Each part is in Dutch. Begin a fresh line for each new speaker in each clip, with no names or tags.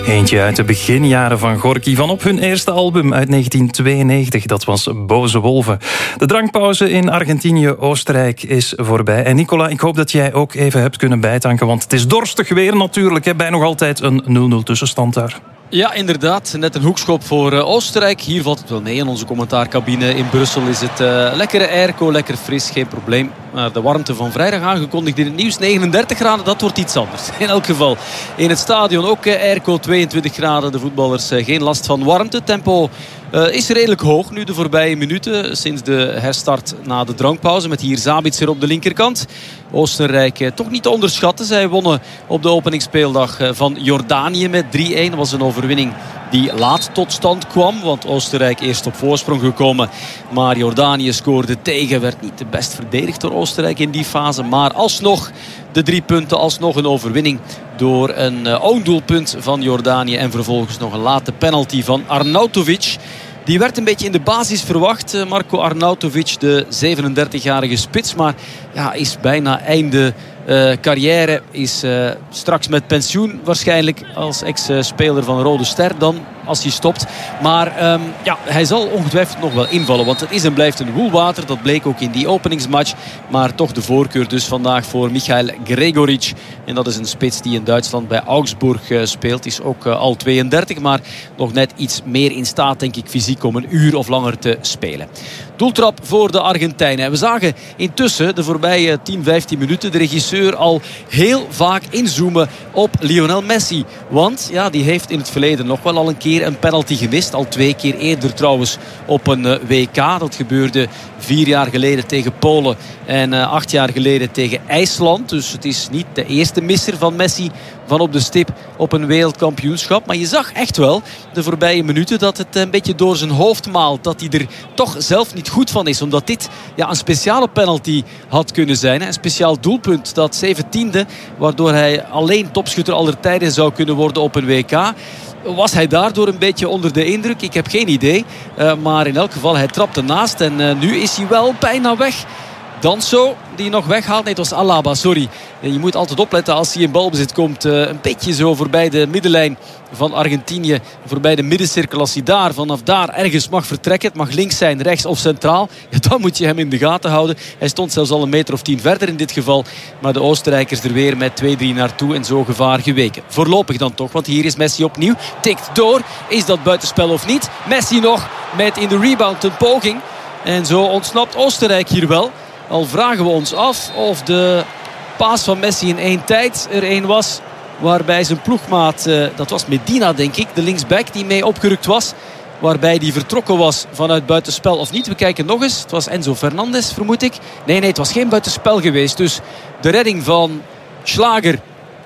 Eentje uit de beginjaren van Gorky, van op hun eerste album uit 1992. Dat was Boze Wolven. De drankpauze in Argentinië-Oostenrijk is voorbij. En Nicola, ik hoop dat jij ook even hebt kunnen bijtanken, want het is dorstig weer natuurlijk. Bij nog altijd een 0-0 tussenstand daar.
Ja, inderdaad. Net een hoekschop voor Oostenrijk. Hier valt het wel mee. In onze commentaarcabine in Brussel is het lekkere airco, lekker fris, geen probleem. Maar de warmte van vrijdag aangekondigd in het nieuws, 39 graden, dat wordt iets anders. In elk geval in het stadion ook airco, 22 graden. De voetballers geen last van warmte. Tempo is redelijk hoog nu de voorbije minuten. Sinds de herstart na de drankpauze. Met hier Sabitzer op de linkerkant. Oostenrijk toch niet te onderschatten. Zij wonnen op de openingsspeeldag van Jordanië met 3-1. Dat was een overwinning die laat tot stand kwam. Want Oostenrijk eerst op voorsprong gekomen. Maar Jordanië scoorde tegen. Werd niet te best verdedigd door Oostenrijk in die fase. Maar alsnog de 3 punten. Alsnog een overwinning door een own doelpunt van Jordanië. En vervolgens nog een late penalty van Arnautovic. Die werd een beetje in de basis verwacht. Marko Arnautovic, de 37-jarige spits. Maar ja, is bijna einde carrière. Is straks met pensioen waarschijnlijk als ex-speler van Rode Ster dan als hij stopt. Maar ja, hij zal ongetwijfeld nog wel invallen. Want het is en blijft een woelwater. Dat bleek ook in die openingsmatch. Maar toch de voorkeur dus vandaag voor Michael Gregoric. En dat is een spits die in Duitsland bij Augsburg speelt. Is ook al 32. Maar nog net iets meer in staat, denk ik, fysiek om een uur of langer te spelen. Doeltrap voor de Argentijnen. We zagen intussen de voorbije 10-15 minuten de regisseur al heel vaak inzoomen op Lionel Messi. Want ja, die heeft in het verleden nog wel al een keer een penalty gemist. Al 2 keer eerder trouwens op een WK. Dat gebeurde 4 jaar geleden tegen Polen en 8 jaar geleden tegen IJsland. Dus het is niet de eerste misser van Messi van op de stip op een wereldkampioenschap. Maar je zag echt wel de voorbije minuten dat het een beetje door zijn hoofd maalt. Dat hij er toch zelf niet goed van is. Omdat dit ja, een speciale penalty had kunnen zijn. Een speciaal doelpunt, dat 17e. Waardoor hij alleen topschutter aller tijden zou kunnen worden op een WK. Was hij daardoor een beetje onder de indruk? Ik heb geen idee. Maar in elk geval, hij trapte naast. En nu is hij wel bijna weg. Danso, die nog weghaalt. Nee, het was Alaba, sorry. Je moet altijd opletten als hij in balbezit komt. Een beetje zo voorbij de middenlijn van Argentinië. Voorbij de middencirkel. Als hij daar, vanaf daar ergens mag vertrekken. Het mag links zijn, rechts of centraal. Ja, dan moet je hem in de gaten houden. Hij stond zelfs al een meter of 10 verder in dit geval. Maar de Oostenrijkers er weer met 2-3 naartoe. En zo gevaar geweken. Voorlopig dan toch. Want hier is Messi opnieuw. Tikt door. Is dat buitenspel of niet? Messi nog met in de rebound een poging. En zo ontsnapt Oostenrijk hier wel. Al vragen we ons af of de paas van Messi in 1 tijd er 1 was. Waarbij zijn ploegmaat, dat was Medina denk ik, de linksback die mee opgerukt was. Waarbij die vertrokken was vanuit buitenspel of niet. We kijken nog eens. Het was Enzo Fernandez vermoed ik. Nee, het was geen buitenspel geweest. Dus de redding van Schlager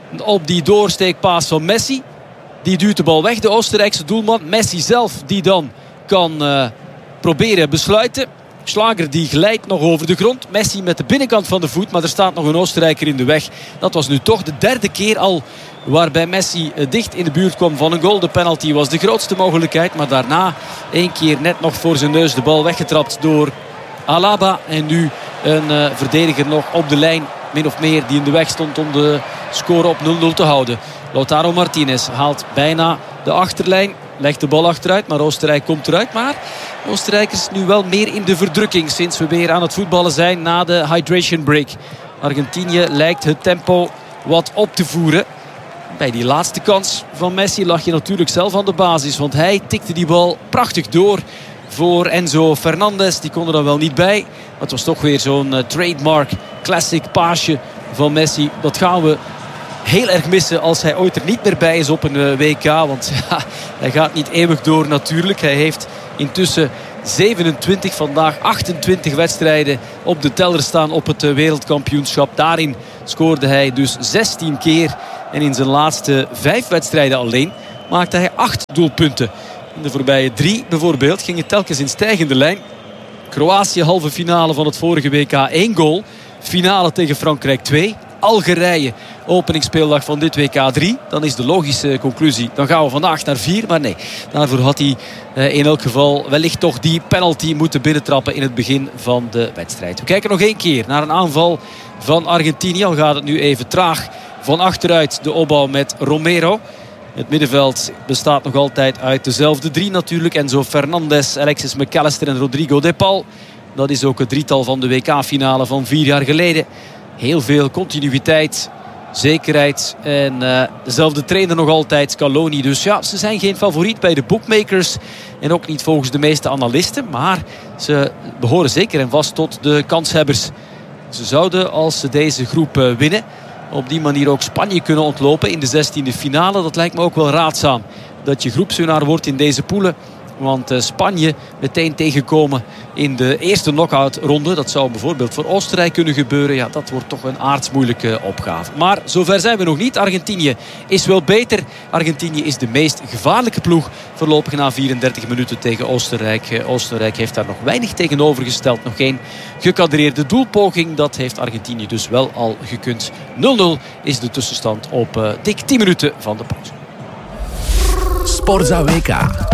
op die doorsteekpaas van Messi. Die duwt de bal weg, de Oostenrijkse doelman. Messi zelf die dan kan proberen besluiten. Schlager die glijdt nog over de grond. Messi met de binnenkant van de voet. Maar er staat nog een Oostenrijker in de weg. Dat was nu toch de 3e keer al waarbij Messi dicht in de buurt kwam van een goal. De penalty was de grootste mogelijkheid. Maar daarna 1 keer net nog voor zijn neus de bal weggetrapt door Alaba. En nu een verdediger nog op de lijn. Min of meer die in de weg stond om de score op 0-0 te houden. Lautaro Martinez haalt bijna de achterlijn. Legt de bal achteruit, maar Oostenrijk komt eruit. Maar Oostenrijkers nu wel meer in de verdrukking sinds we weer aan het voetballen zijn na de hydration break. Argentinië lijkt het tempo wat op te voeren. Bij die laatste kans van Messi lag je natuurlijk zelf aan de basis. Want hij tikte die bal prachtig door voor Enzo Fernandez. Die kon er dan wel niet bij. Maar het was toch weer zo'n trademark classic paasje van Messi. Dat gaan we heel erg missen als hij ooit er niet meer bij is op een WK. Want ja, hij gaat niet eeuwig door natuurlijk. Hij heeft intussen 27, vandaag 28 wedstrijden op de teller staan op het wereldkampioenschap. Daarin scoorde hij dus 16 keer. En in zijn laatste 5 wedstrijden alleen maakte hij 8 doelpunten. In de voorbije 3 bijvoorbeeld ging het telkens in stijgende lijn. Kroatië halve finale van het vorige WK 1 goal. Finale tegen Frankrijk 2. Algerije openingsspeeldag van dit WK 3. Dan is de logische conclusie, dan gaan we vandaag naar 4. Maar nee, daarvoor had hij in elk geval wellicht toch die penalty moeten binnentrappen in het begin van de wedstrijd. We kijken nog 1 keer naar een aanval van Argentinië. Al gaat het nu even traag van achteruit de opbouw met Romero. Het middenveld bestaat nog altijd uit dezelfde 3 natuurlijk. Enzo Fernandez, Alexis McAllister en Rodrigo de Paul. Dat is ook het drietal van de WK-finale van 4 jaar geleden. Heel veel continuïteit, zekerheid en dezelfde trainer nog altijd, Scaloni. Dus ja, ze zijn geen favoriet bij de bookmakers en ook niet volgens de meeste analisten. Maar ze behoren zeker en vast tot de kanshebbers. Ze zouden, als ze deze groep winnen, op die manier ook Spanje kunnen ontlopen in de 16e finale. Dat lijkt me ook wel raadzaam dat je groepswinnaar wordt in deze poelen. Want Spanje meteen tegenkomen in de eerste knock-out ronde. Dat zou bijvoorbeeld voor Oostenrijk kunnen gebeuren. Ja, dat wordt toch een aardsmoeilijke opgave. Maar zover zijn we nog niet. Argentinië is wel beter. Argentinië is de meest gevaarlijke ploeg. Voorlopig na 34 minuten tegen Oostenrijk. Oostenrijk heeft daar nog weinig tegenover gesteld. Nog geen gekadreerde doelpoging. Dat heeft Argentinië dus wel al gekund. 0-0 is de tussenstand op dik 10 minuten van de pauze.
Sportza WK.